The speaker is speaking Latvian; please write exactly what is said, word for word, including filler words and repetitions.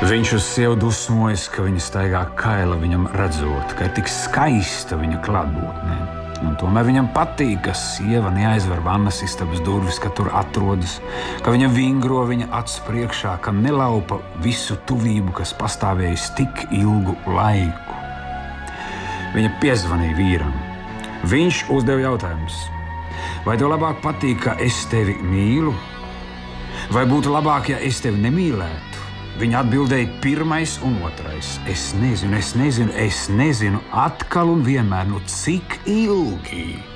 Viņš uz sievu dusmojas, ka viņa staigā kaila viņam redzot, ka ir tik skaista viņa klātbūtnē. Un tomēr viņam patīk, ka sieva neaizver vannas istabas durvis, ka tur atrodas, ka viņa vingro viņa acu priekšā, ka nelaupa visu tuvību, kas pastāvējis tik ilgu laiku. Viņa piezvanīja vīram. Viņš uzdeva jautājumus. Vai tev labāk patīk, ka es tevi mīlu? Vai būtu labāk, ja es tevi nemīlētu? Viņa atbildēja pirmais un otrais. Es nezinu, es nezinu, es nezinu, atkal un vienmēr, nu cik ilgi?